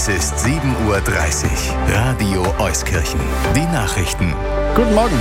Es ist 7:30 Uhr. Radio Euskirchen. Die Nachrichten. Guten Morgen.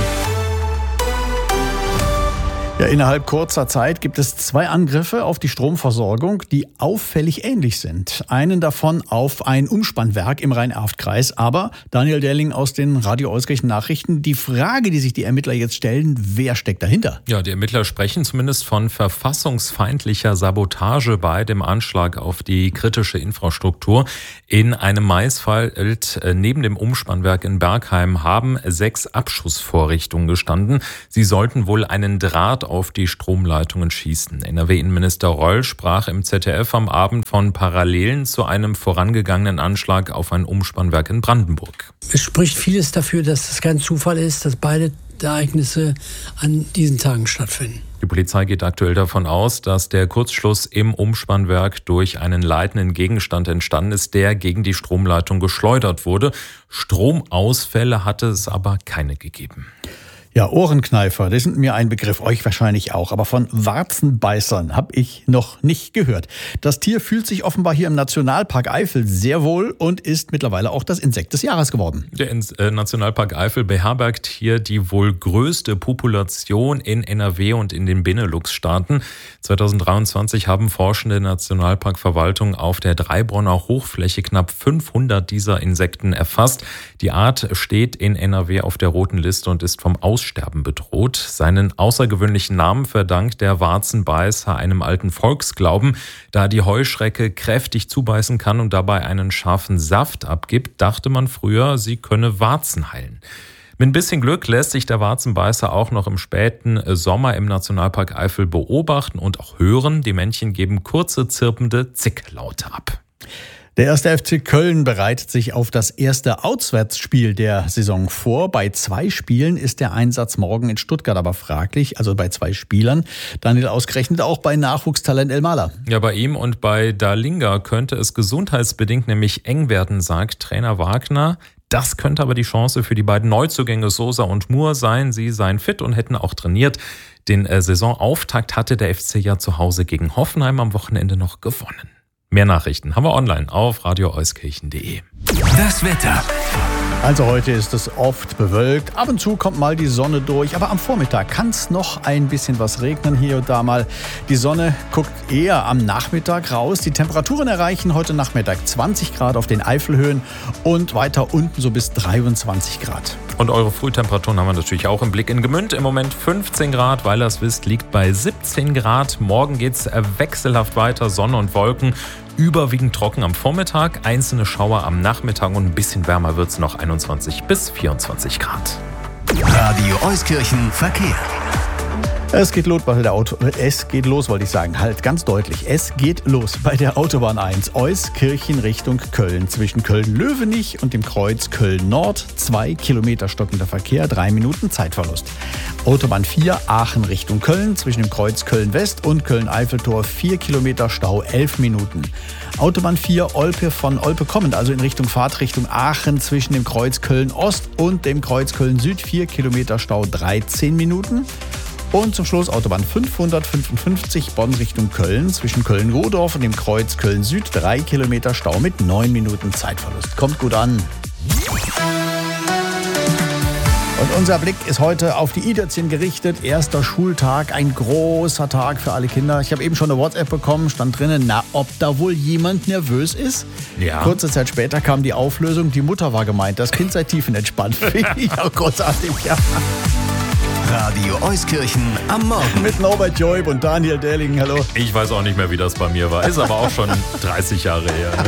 Ja, innerhalb kurzer Zeit gibt es 2 Angriffe auf die Stromversorgung, die auffällig ähnlich sind. Einen davon auf ein Umspannwerk im Rhein-Erft-Kreis. Aber Daniel Delling aus den Radio Euskirchen Nachrichten, die Frage, die sich die Ermittler jetzt stellen, wer steckt dahinter? Ja, die Ermittler sprechen zumindest von verfassungsfeindlicher Sabotage bei dem Anschlag auf die kritische Infrastruktur. In einem Maisfeld neben dem Umspannwerk in Bergheim haben 6 Abschussvorrichtungen gestanden. Sie sollten wohl einen Draht auf die Stromleitungen schießen. NRW-Innenminister Reul sprach im ZDF am Abend von Parallelen zu einem vorangegangenen Anschlag auf ein Umspannwerk in Brandenburg. Es spricht vieles dafür, dass es kein Zufall ist, dass beide Ereignisse an diesen Tagen stattfinden. Die Polizei geht aktuell davon aus, dass der Kurzschluss im Umspannwerk durch einen leitenden Gegenstand entstanden ist, der gegen die Stromleitung geschleudert wurde. Stromausfälle hatte es aber keine gegeben. Ja, Ohrenkneifer, das sind mir ein Begriff, euch wahrscheinlich auch. Aber von Warzenbeißern habe ich noch nicht gehört. Das Tier fühlt sich offenbar hier im Nationalpark Eifel sehr wohl und ist mittlerweile auch das Insekt des Jahres geworden. Der Nationalpark Eifel beherbergt hier die wohl größte Population in NRW und in den Benelux-Staaten. 2023 haben Forschende der Nationalparkverwaltung auf der Dreibronner Hochfläche knapp 500 dieser Insekten erfasst. Die Art steht in NRW auf der roten Liste und ist vom Aussterben bedroht. Seinen außergewöhnlichen Namen verdankt der Warzenbeißer einem alten Volksglauben. Da die Heuschrecke kräftig zubeißen kann und dabei einen scharfen Saft abgibt, dachte man früher, sie könne Warzen heilen. Mit ein bisschen Glück lässt sich der Warzenbeißer auch noch im späten Sommer im Nationalpark Eifel beobachten und auch hören. Die Männchen geben kurze, zirpende Zicklaute ab. Der 1. FC Köln bereitet sich auf das erste Auswärtsspiel der Saison vor. Bei 2 Spielen ist der Einsatz morgen in Stuttgart aber fraglich, also bei 2 Spielern. Daniel, ausgerechnet auch bei Nachwuchstalent Elmaler. Ja, bei ihm und bei Dalinga könnte es gesundheitsbedingt nämlich eng werden, sagt Trainer Wagner. Das könnte aber die Chance für die beiden Neuzugänge Sosa und Moore sein. Sie seien fit und hätten auch trainiert. Den Saisonauftakt hatte der FC ja zu Hause gegen Hoffenheim am Wochenende noch gewonnen. Mehr Nachrichten haben wir online auf radioeuskirchen.de. Das Wetter. Also heute ist es oft bewölkt, ab und zu kommt mal die Sonne durch, aber am Vormittag kann es noch ein bisschen was regnen, hier und da mal. Die Sonne guckt eher am Nachmittag raus. Die Temperaturen erreichen heute Nachmittag 20 Grad auf den Eifelhöhen und weiter unten so bis 23 Grad. Und eure Frühtemperaturen haben wir natürlich auch im Blick. In Gmünd im Moment 15 Grad, weil ihr es wisst, liegt bei 17 Grad. Morgen geht es wechselhaft weiter, Sonne und Wolken. Überwiegend trocken am Vormittag, einzelne Schauer am Nachmittag und ein bisschen wärmer wird es noch 21 bis 24 Grad. Radio Euskirchen Verkehr. Es geht los, wollte ich sagen. Halt, ganz deutlich. Es geht los bei der Autobahn 1 Euskirchen Richtung Köln. Zwischen Köln-Löwenich und dem Kreuz Köln-Nord 2 Kilometer stockender Verkehr, 3 Minuten Zeitverlust. Autobahn 4 Aachen Richtung Köln. Zwischen dem Kreuz Köln-West und Köln-Eiffeltor 4 Kilometer Stau, 11 Minuten. Autobahn 4 Olpe von Olpe kommend, also in Richtung Fahrtrichtung Aachen zwischen dem Kreuz Köln-Ost und dem Kreuz Köln-Süd 4 Kilometer Stau, 13 Minuten. Und zum Schluss Autobahn 555 Bonn Richtung Köln zwischen Köln-Godorf und dem Kreuz Köln-Süd 3 Kilometer Stau mit 9 Minuten Zeitverlust. Kommt gut an. Und unser Blick ist heute auf die Idötzchen gerichtet. Erster Schultag, ein großer Tag für alle Kinder. Ich habe eben schon eine WhatsApp bekommen, stand drinnen, ob da wohl jemand nervös ist? Ja. Kurze Zeit später kam die Auflösung, die Mutter war gemeint. Das Kind sei tiefenentspannt. Finde ich auch großartig, ja. Radio Euskirchen am Morgen. Mit Norbert Joib und Daniel Delling, hallo. Ich weiß auch nicht mehr, wie das bei mir war. Ist aber auch schon 30 Jahre her.